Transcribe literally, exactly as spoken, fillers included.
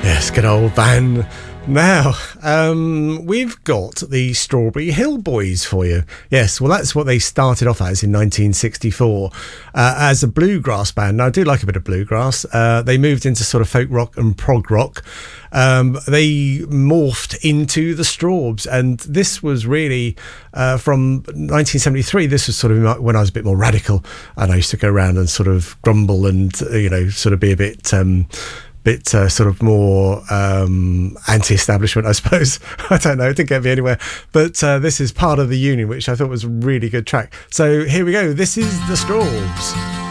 Yes, good old band. Now, um, we've got the Strawberry Hill Boys for you. Yes, well, that's what they started off as in nineteen sixty-four uh, as a bluegrass band. Now, I do like a bit of bluegrass. Uh, they moved into sort of folk rock and prog rock. Um, they morphed into the Strawbs, and this was really uh, from nineteen seventy-three. This was sort of when I was a bit more radical, and I used to go around and sort of grumble and, uh, you know, sort of be a bit... Um, bit uh, sort of more um, anti-establishment, I suppose. I don't know, it didn't get me anywhere. But uh, this is Part of the Union, which I thought was a really good track. So here we go. This is the Strawbs.